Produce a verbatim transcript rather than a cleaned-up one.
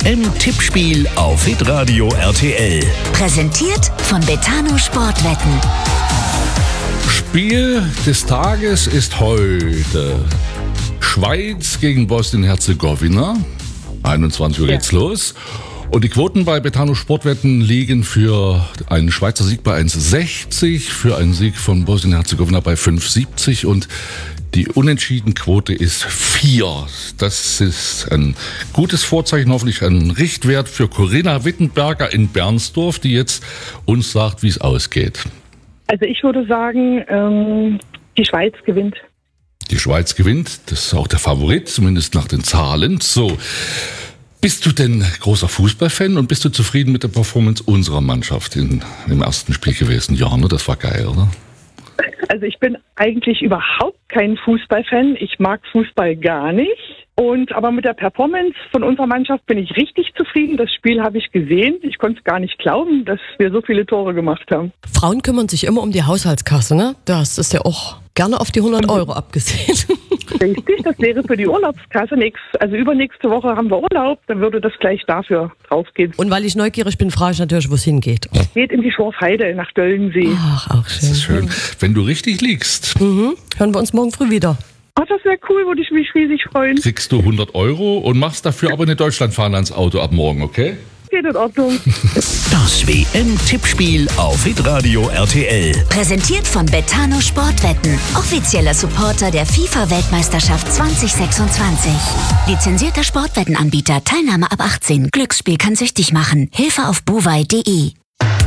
M-Tippspiel auf Hitradio R T L. Präsentiert von Betano Sportwetten. Spiel des Tages ist heute Schweiz gegen Bosnien-Herzegowina. einundzwanzig Uhr geht's los. Und die Quoten bei Betano Sportwetten liegen für einen Schweizer Sieg bei eins Komma sechzig, für einen Sieg von Bosnien-Herzegowina bei fünf Komma siebzig und die Unentschieden-Quote ist vier. Das ist ein gutes Vorzeichen, hoffentlich ein Richtwert für Corinna Wittenberger in Bernsdorf, die jetzt uns sagt, wie es ausgeht. Also ich würde sagen, ähm, die Schweiz gewinnt. Die Schweiz gewinnt, das ist auch der Favorit, zumindest nach den Zahlen. So, bist du denn großer Fußballfan und bist du zufrieden mit der Performance unserer Mannschaft in, im ersten Spiel gewesen? Ja, ne? Das war geil, oder? Also ich bin eigentlich überhaupt kein Fußballfan. Ich mag Fußball gar nicht. Und aber mit der Performance von unserer Mannschaft bin ich richtig zufrieden. Das Spiel habe ich gesehen. Ich konnte es gar nicht glauben, dass wir so viele Tore gemacht haben. Frauen kümmern sich immer um die Haushaltskasse, ne? Das ist ja auch gerne auf die hundert Euro abgesehen. Richtig, das wäre für die Urlaubskasse nichts. Also übernächste Woche haben wir Urlaub, dann würde das gleich dafür draufgehen. Und weil ich neugierig bin, frage ich natürlich, wo es hingeht. Geht in die Schorfheide nach Döllensee. Ach, auch schön. Das ist schön, wenn du richtig liegst. Mhm. Hören wir uns morgen früh wieder. Ach, das wäre cool, würde ich mich riesig freuen. Kriegst du hundert Euro und machst dafür aber eine Deutschlandfahne ans Auto ab morgen, okay? Geht in Ordnung. Das W M-Tippspiel auf Hitradio R T L. Präsentiert von Betano Sportwetten. Offizieller Supporter der FIFA-Weltmeisterschaft zwanzig sechsundzwanzig. Lizenzierter Sportwettenanbieter. Teilnahme ab achtzehn. Glücksspiel kann süchtig machen. Hilfe auf buwei punkt de.